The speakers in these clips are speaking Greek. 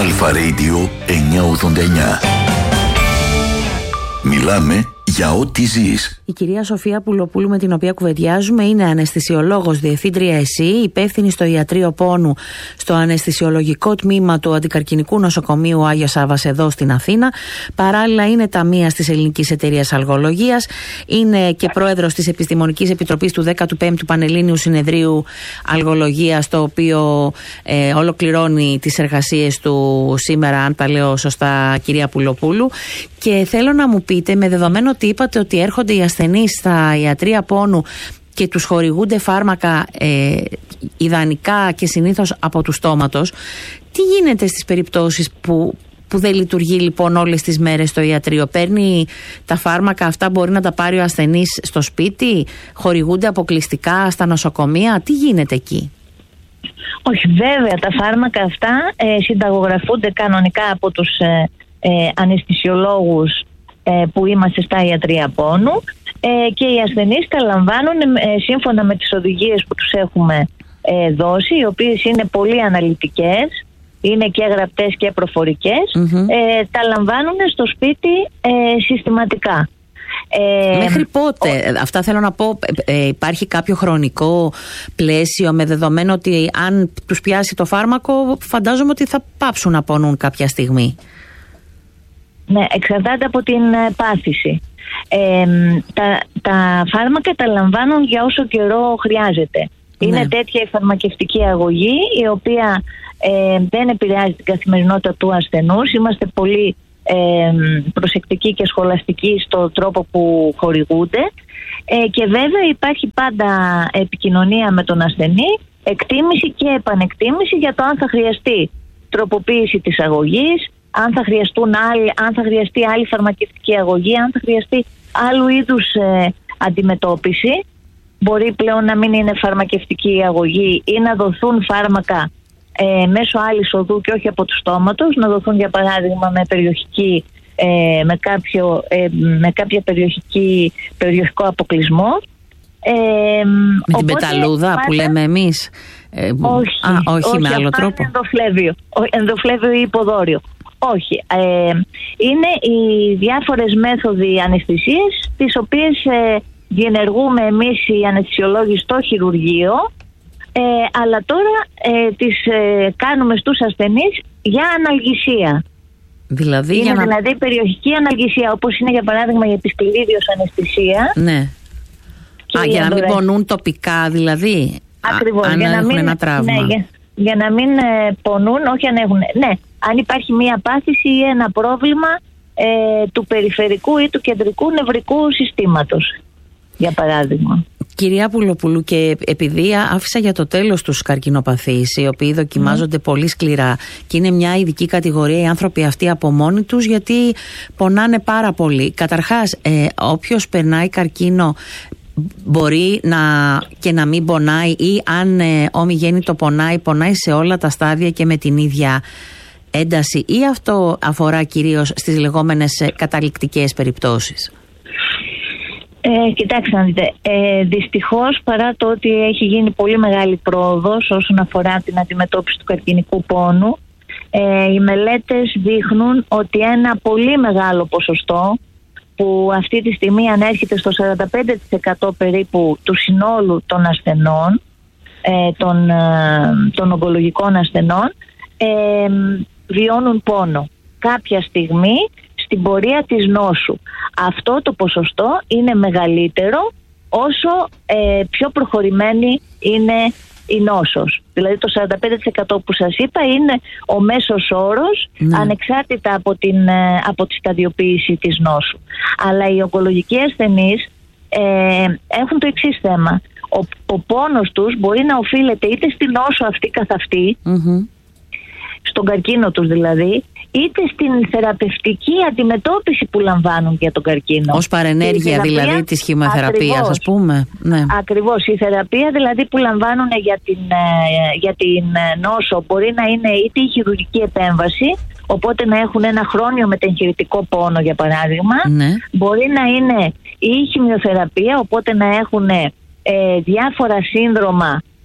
Αλφα Radio 989. Μιλάμε για ό,τι ζεις. Η κυρία Σοφία Πουλοπούλου, με την οποία κουβεντιάζουμε, είναι αναισθησιολόγος, διευθύντρια ΕΣΥ, υπεύθυνη στο Ιατρείο Πόνου στο αναισθησιολογικό τμήμα του Αντικαρκινικού Νοσοκομείου Άγιος Σάββας εδώ στην Αθήνα. Παράλληλα είναι ταμείας της Ελληνικής Εταιρείας Αλγολογίας. Είναι και πρόεδρος της Επιστημονικής Επιτροπής του 15ου Πανελλήνιου Συνεδρίου Αλγολογίας, το οποίο ολοκληρώνει τις εργασίες του σήμερα, αν τα λέω σωστά, κυρία Πουλοπούλου. Και θέλω να μου πείτε, με δεδομένο ότι είπατε ότι έρχονται οι ασθενείς στα ιατρεία πόνου και τους χορηγούνται φάρμακα ιδανικά και συνήθως από του στόματος, τι γίνεται στις περιπτώσεις που δεν λειτουργεί λοιπόν όλες τις μέρες το ιατρείο? Παίρνει τα φάρμακα αυτά, μπορεί να τα πάρει ο ασθενής στο σπίτι, χορηγούνται αποκλειστικά στα νοσοκομεία, τι γίνεται εκεί? Όχι, βέβαια τα φάρμακα αυτά συνταγογραφούνται κανονικά από τους αναισθησιολόγους που είμαστε στα ιατρεία πόνου και οι ασθενείς τα λαμβάνουν σύμφωνα με τις οδηγίες που τους έχουμε δώσει, οι οποίες είναι πολύ αναλυτικές, είναι και γραπτές και προφορικές. Τα λαμβάνουν στο σπίτι συστηματικά. Μέχρι πότε? Αυτά θέλω να πω. Υπάρχει κάποιο χρονικό πλαίσιο, με δεδομένο ότι αν τους πιάσει το φάρμακο, φαντάζομαι ότι θα πάψουν να πονούν κάποια στιγμή? Ναι, εξαρτάται από την πάθηση. Τα φάρμακα τα λαμβάνουν για όσο καιρό χρειάζεται. Είναι τέτοια η φαρμακευτική αγωγή, η οποία δεν επηρεάζει την καθημερινότητα του ασθενούς. Είμαστε πολύ προσεκτικοί και σχολαστικοί στον τρόπο που χορηγούνται. Και βέβαια υπάρχει πάντα επικοινωνία με τον ασθενή, εκτίμηση και επανεκτίμηση για το αν θα χρειαστεί τροποποίηση της αγωγής, αν θα χρειαστεί άλλη φαρμακευτική αγωγή, αν θα χρειαστεί άλλου είδους αντιμετώπιση. Μπορεί πλέον να μην είναι φαρμακευτική αγωγή ή να δοθούν φάρμακα μέσω άλλης οδού και όχι από του στόματος, να δοθούν για παράδειγμα με κάποιο περιοχικό αποκλεισμό. Με την πεταλούδα που λέμε εμείς? Όχι, με άλλο τρόπο. Ενδοφλέβιο ή υποδόριο. Όχι. Είναι οι διάφορες μέθοδοι αναισθησίας, τις οποίες διενεργούμε εμείς οι αναισθησιολόγοι στο χειρουργείο, αλλά τώρα τις κάνουμε στους ασθενείς για αναλγησία. Δηλαδή, δηλαδή περιοχική αναλγησία, όπως είναι για παράδειγμα η επισκληρίδιος αναισθησία. Ναι. Για να μην πονούν τοπικά δηλαδή. Ακριβώς. Αν έχουν ένα τραύμα. Ναι, για να μην πονούν, όχι αν έχουν. Ναι, αν υπάρχει μία πάθηση ή ένα πρόβλημα του περιφερικού ή του κεντρικού νευρικού συστήματος, για παράδειγμα. Κυρία Πουλοπούλου, και επειδή άφησα για το τέλος τους καρκινοπαθείς, οι οποίοι δοκιμάζονται πολύ σκληρά και είναι μια ειδική κατηγορία οι άνθρωποι αυτοί από μόνοι τους, γιατί πονάνε πάρα πολύ. Καταρχάς, όποιος περνάει καρκίνο μπορεί και να μην πονάει, ή αν ομιγέννητο πονάει σε όλα τα στάδια και με την ίδια ένταση, ή αυτό αφορά κυρίως στις λεγόμενες καταληκτικές περιπτώσεις? Κοιτάξτε να δείτε, δυστυχώς, παρά το ότι έχει γίνει πολύ μεγάλη πρόοδος όσον αφορά την αντιμετώπιση του καρκινικού πόνου, οι μελέτες δείχνουν ότι ένα πολύ μεγάλο ποσοστό, που αυτή τη στιγμή ανέρχεται στο 45% περίπου του συνόλου των ασθενών, των ογκολογικών ασθενών, βιώνουν πόνο κάποια στιγμή στην πορεία της νόσου. Αυτό το ποσοστό είναι μεγαλύτερο όσο πιο προχωρημένη είναι η νόσος. Δηλαδή το 45% που σας είπα είναι ο μέσος όρος, ανεξάρτητα από τη σταδιοποίηση της νόσου. Αλλά οι ογκολογικοί ασθενείς έχουν το εξής θέμα. Ο πόνος τους μπορεί να οφείλεται είτε στη νόσο αυτή καθ' αυτή, στον καρκίνο τους δηλαδή, είτε στην θεραπευτική αντιμετώπιση που λαμβάνουν για τον καρκίνο. Ως παρενέργεια δηλαδή της χημειοθεραπείας, ας πούμε. Ναι. Ακριβώς. Η θεραπεία δηλαδή που λαμβάνουν για την νόσο μπορεί να είναι είτε η χειρουργική επέμβαση, οπότε να έχουν ένα χρόνιο μετεγχειρητικό πόνο για παράδειγμα. Μπορεί να είναι η χημειοθεραπεία, οπότε να έχουν διάφορα σύνδρομα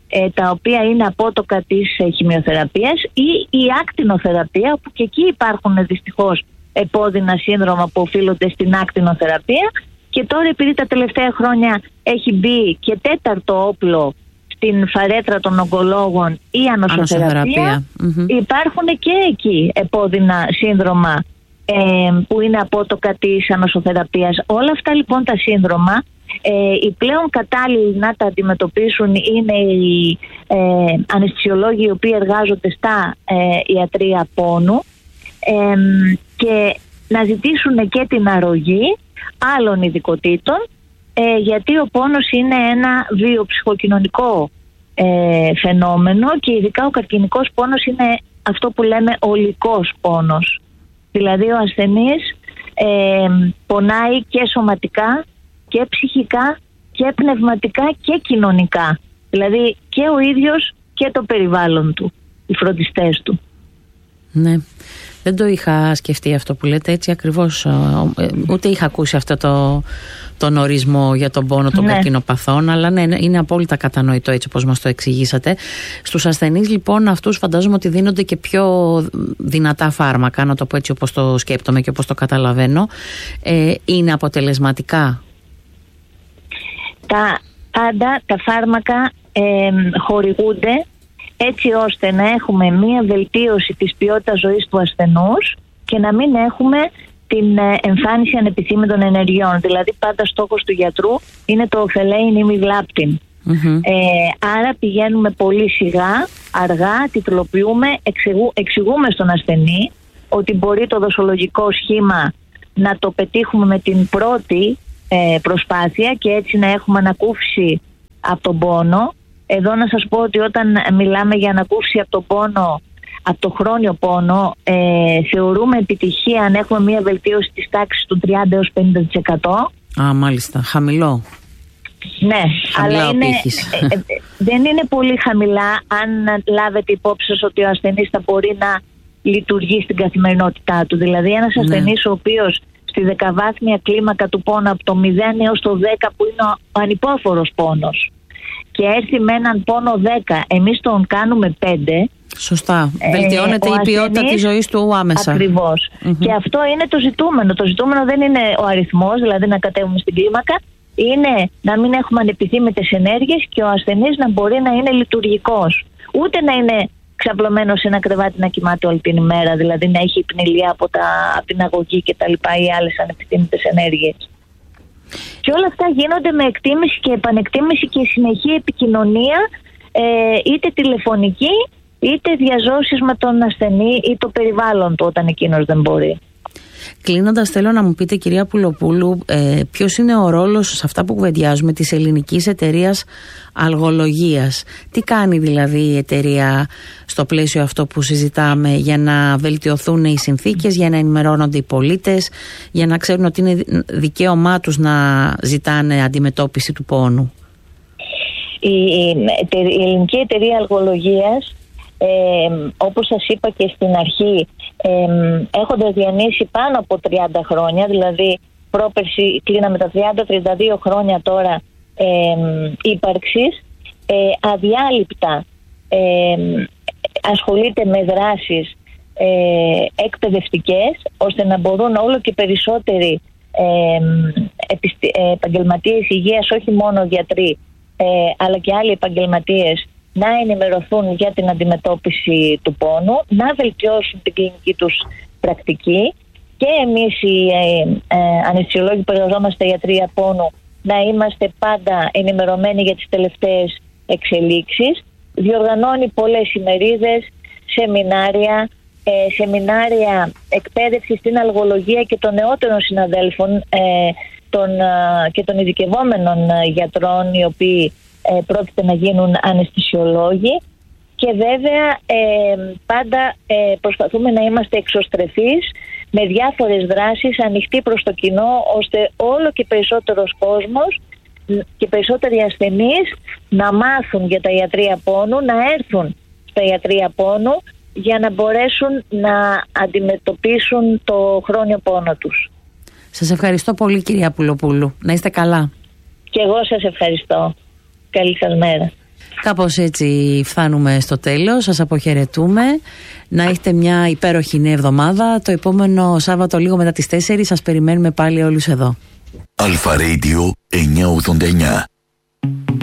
τα οποία είναι απότοκα της χημειοθεραπείας, ή η ακτινοθεραπεία, που και εκεί υπάρχουν δυστυχώς επώδυνα σύνδρομα που οφείλονται στην ακτινοθεραπεία. Και τώρα, επειδή τα τελευταία χρόνια έχει μπει και τέταρτο όπλο στην φαρέτρα των ογκολόγων, η ανοσοθεραπεία, υπάρχουν και εκεί επώδυνα σύνδρομα που είναι απότοκα της ανοσοθεραπείας. Όλα αυτά λοιπόν τα σύνδρομα, οι πλέον κατάλληλοι να τα αντιμετωπίσουν είναι οι αναισθησιολόγοι οι οποίοι εργάζονται στα ιατρεία πόνου, και να ζητήσουν και την αρρωγή άλλων ειδικοτήτων, γιατί ο πόνος είναι ένα βιοψυχοκοινωνικό φαινόμενο, και ειδικά ο καρκινικός πόνος είναι αυτό που λέμε ολικός πόνος. Δηλαδή ο ασθενής πονάει και σωματικά και ψυχικά και πνευματικά και κοινωνικά. Δηλαδή και ο ίδιος και το περιβάλλον του, οι φροντιστές του. Ναι. Δεν το είχα σκεφτεί αυτό που λέτε έτσι ακριβώς, ούτε είχα ακούσει αυτό τον ορισμό για τον πόνο των καρκινοπαθών, αλλά ναι, είναι απόλυτα κατανοητό έτσι όπως μας το εξηγήσατε. Στους ασθενείς λοιπόν αυτούς φαντάζομαι ότι δίνονται και πιο δυνατά φάρμακα, να το πω έτσι όπως το σκέπτομαι και όπως το καταλαβαίνω. Είναι αποτελεσματικά? Τα φάρμακα χορηγούνται έτσι ώστε να έχουμε μία βελτίωση της ποιότητας ζωής του ασθενούς και να μην έχουμε την εμφάνιση ανεπιθύμητων ενεργειών. Δηλαδή πάντα στόχος του γιατρού είναι το ωφελέην ή μη βλάπτην. Άρα πηγαίνουμε πολύ σιγά, αργά, τιτλοποιούμε, εξηγούμε στον ασθενή ότι μπορεί το δοσολογικό σχήμα να το πετύχουμε με την πρώτη προσπάθεια και έτσι να έχουμε ανακούφιση από τον πόνο. Εδώ να σας πω ότι όταν μιλάμε για ανακούφιση από τον πόνο, από το χρόνιο πόνο, θεωρούμε επιτυχία αν έχουμε μια βελτίωση της τάξης του 30 έως 50%. Μάλιστα. Χαμηλό. Ναι, χαμηλά, αλλά δεν είναι πολύ χαμηλά αν λάβετε υπόψη σας ότι ο ασθενής θα μπορεί να λειτουργεί στην καθημερινότητά του. Δηλαδή ένας ασθενής ο οποίος στη δεκαβάθμια κλίμακα του πόνου από το 0 έως το 10 που είναι ο ανυπόφορος πόνος και έρθει με έναν πόνο 10, εμείς τον κάνουμε 5. Σωστά. Βελτιώνεται η ποιότητα της ζωής του άμεσα. Ακριβώς. Και αυτό είναι το ζητούμενο. Το ζητούμενο δεν είναι ο αριθμός, δηλαδή να κατέβουμε στην κλίμακα. Είναι να μην έχουμε ανεπιθύμητες ενέργειες και ο ασθενής να μπορεί να είναι λειτουργικός. Ούτε να είναι ξαπλωμένο σε ένα κρεβάτι να κοιμάται όλη την ημέρα, δηλαδή να έχει πνηλία από την αγωγή και τα λοιπά ή άλλες ανεπιθύμητες ενέργειες. Και όλα αυτά γίνονται με εκτίμηση και επανεκτίμηση και συνεχή επικοινωνία, είτε τηλεφωνική είτε διαζώσεις με τον ασθενή ή το περιβάλλον του όταν εκείνος δεν μπορεί. Κλείνοντας, θέλω να μου πείτε, κυρία Πουλοπούλου, ποιος είναι ο ρόλος σε αυτά που κουβεντιάζουμε της ελληνικής εταιρείας αλγολογίας? Τι κάνει δηλαδή η εταιρεία στο πλαίσιο αυτό που συζητάμε για να βελτιωθούν οι συνθήκες, για να ενημερώνονται οι πολίτες, για να ξέρουν ότι είναι δικαίωμά τους να ζητάνε αντιμετώπιση του πόνου? Η ελληνική εταιρεία αλγολογίας, όπως σας είπα και στην αρχή, έχοντας διανύσει πάνω από 30 χρόνια, δηλαδή πρόπερση κλείναμε τα 30-32 χρόνια τώρα ύπαρξης, αδιάλειπτα ασχολείται με δράσεις εκπαιδευτικές ώστε να μπορούν όλο και περισσότεροι επαγγελματίες υγείας, όχι μόνο γιατροί αλλά και άλλοι επαγγελματίες, να ενημερωθούν για την αντιμετώπιση του πόνου, να βελτιώσουν την κλινική τους πρακτική και εμείς οι αναισθησιολόγοι που εργαζόμαστε στα ιατρεία πόνου να είμαστε πάντα ενημερωμένοι για τις τελευταίες εξελίξεις. Διοργανώνει πολλές ημερίδες, σεμινάρια εκπαίδευση στην αλγολογία και των νεότερων συναδέλφων και των ειδικευόμενων γιατρών οι οποίοι πρόκειται να γίνουν αναισθησιολόγοι, και βέβαια πάντα προσπαθούμε να είμαστε εξωστρεφείς με διάφορες δράσεις, ανοιχτοί προς το κοινό, ώστε όλο και περισσότερος κόσμος και περισσότεροι ασθενείς να μάθουν για τα ιατρεία πόνου, να έρθουν στα ιατρεία πόνου για να μπορέσουν να αντιμετωπίσουν το χρόνιο πόνο τους. Σας ευχαριστώ πολύ, κυρία Πουλοπούλου. Να είστε καλά. Και εγώ σας ευχαριστώ. Καλή σας μέρα. Κάπως έτσι φτάνουμε στο τέλος. Σας αποχαιρετούμε. Να έχετε μια υπέροχη νέα εβδομάδα. Το επόμενο Σάββατο λίγο μετά τις 4 σας περιμένουμε πάλι όλους εδώ. Αλφα Radio 989.